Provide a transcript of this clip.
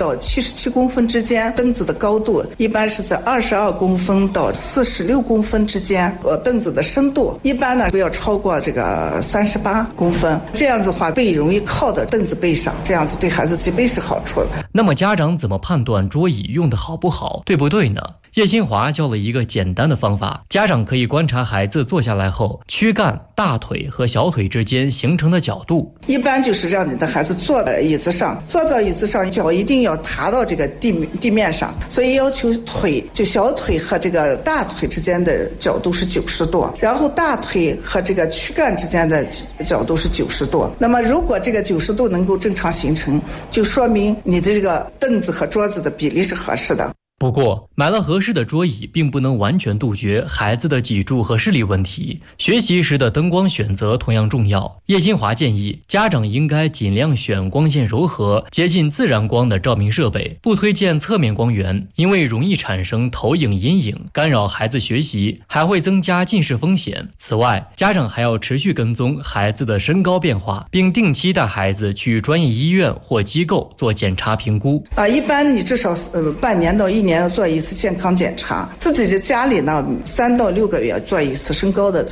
到77公分之间，凳子的高度一般是在22公分到46公分之间，凳子的深度一般呢不要超过这个38公分，这样子的话背容易靠到凳子背上，这样子对孩子脊背是好处的。 那么家长怎么判断桌椅用得好不好，对不对呢？叶新华教了一个简单的方法，家长可以观察孩子坐下来后躯干、大腿和小腿之间形成的角度。 一般就是让你的孩子坐到椅子上，脚一定要踏到这个地面上，所以要求小腿和这个大腿之间的角度是90度，然后大腿和这个躯干之间的角度是90度。那么如果这个90度能够正常形成，就说明你的这个凳子和桌子的比例是合适的。 不过，买了合适的桌椅并不能完全杜绝孩子的脊柱和视力问题。学习时的灯光选择同样重要。叶新华建议，家长应该尽量选光线柔和、接近自然光的照明设备，不推荐侧面光源，因为容易产生投影阴影，干扰孩子学习，还会增加近视风险。此外，家长还要持续跟踪孩子的身高变化，并定期带孩子去专业医院或机构做检查评估。 一般你至少半年到1年要做一次健康检查，自己的家里呢3到6个月做一次身高的